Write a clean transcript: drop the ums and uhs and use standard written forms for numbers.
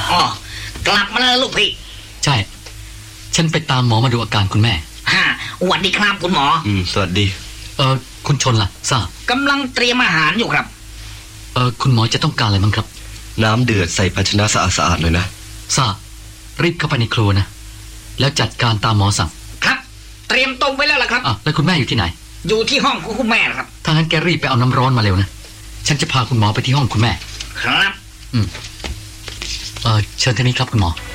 อ๋อกลับมาแล้วลูกพี่ใช่ฉันไปตามหมอมาดูอาการคุณแม่สวัสดีครับคุณหมอสวัสดีคุณชนล่ะทราบกำลังเตรียมอาหารอยู่ครับคุณหมอจะต้องการอะไรบ้างครับน้ำเดือดใส่ภาชนะสะอาดๆเลยนะทราบรีบเข้าไปในครัวนะแล้วจัดการตามหมอสั่งครับเตรียมต้มไว้แล้วล่ะครับแล้วคุณแม่อยู่ที่ไหนอยู่ที่ห้องของคุณแม่ครับถ้างั้นแกรีบไปเอาน้ำร้อนมาเร็วนะฉันจะพาคุณหมอไปที่ห้องคุณแม่ครับเชิญทางนี้ครับคุณหมอ